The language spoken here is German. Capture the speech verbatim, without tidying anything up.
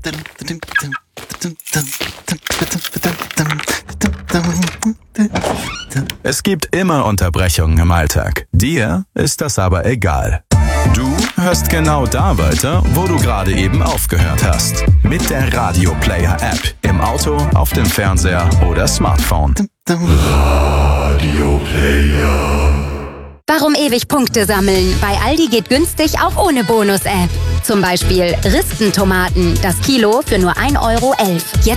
Es gibt immer Unterbrechungen im Alltag. Dir ist das aber egal. Du hörst genau da weiter, wo du gerade eben aufgehört hast. Mit der Radio Player App. Im Auto, auf dem Fernseher oder Smartphone. Radio Player. Warum ewig Punkte sammeln? Bei Aldi geht günstig auch ohne Bonus-App. Zum Beispiel Ristentomaten, das Kilo für nur ein Euro elf. Jetzt